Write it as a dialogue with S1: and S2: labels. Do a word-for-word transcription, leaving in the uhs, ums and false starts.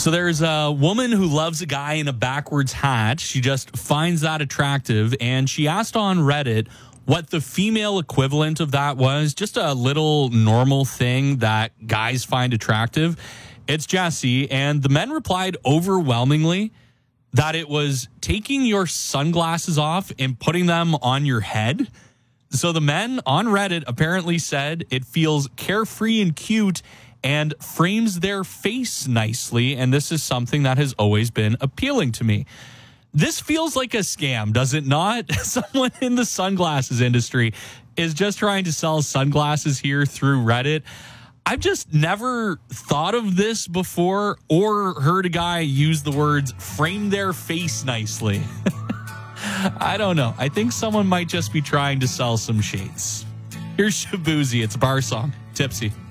S1: So there's a woman who loves a guy in a backwards hat. She just finds that attractive, and she asked on Reddit what the female equivalent of that was, just a little normal thing that guys find attractive. It's Jesse, and the men replied overwhelmingly that it was taking your sunglasses off and putting them on your head. So the men on Reddit apparently said it feels carefree and cute and frames their face nicely, and this is something that has always been appealing to me. This feels like a scam, does it not? Someone in the sunglasses industry is just trying to sell sunglasses here through Reddit. I've just never thought of this before or heard a guy use the words frame their face nicely. I don't know. I think someone might just be trying to sell some shades. Here's Shabuzi. It's a bar song. Tipsy.